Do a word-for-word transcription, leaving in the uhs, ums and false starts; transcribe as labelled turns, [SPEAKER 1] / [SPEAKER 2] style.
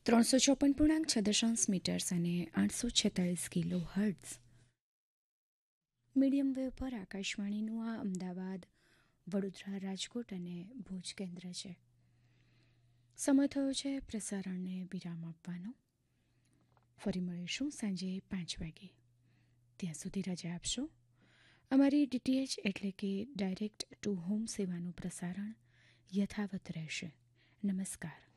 [SPEAKER 1] ત્રણસો ચોપન પૂર્ણાંક છ દશાંશ મીટર્સ અને આઠસો છેતાળીસ કિલો હર્ટ્ઝ મીડિયમ વેવ પર આકાશવાણીનું આ અમદાવાદ, વડોદરા, રાજકોટ અને ભુજ કેન્દ્ર છે. સમય થયો છે પ્રસારણને વિરામ આપવાનો. ફરી મળીશું સાંજે પાંચ વાગે. ત્યાં સુધી રજા આપશો. અમારી ડીટીએચ એટલે કે ડાયરેક્ટ ટુ હોમ સેવાનું પ્રસારણ યથાવત રહેશે. નમસ્કાર.